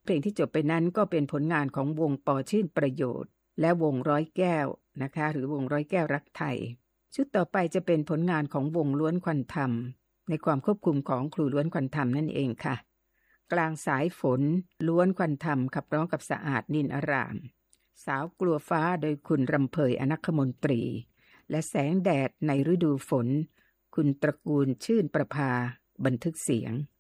เพลงที่จบไปนั้นก็เป็นผลงานของวงปอชื่นประโยชน์และวงร้อยแก้วนะคะหรือวงร้อยแก้วรักไทยชุดต่อไปจะเป็นผลงานของวงล้วนควันธรรมในความควบคุมของครูล้วนควันธรรมนั่นเองค่ะกลางสายฝนล้วนควันธรรมขับร้องกับสะอาดนินอารามสาวกลัวฟ้าโดยคุณรำเภยอนัคมนตรีและแสงแดดในฤดูฝนคุณตระกูลชื่นประภาบันทึกเสียง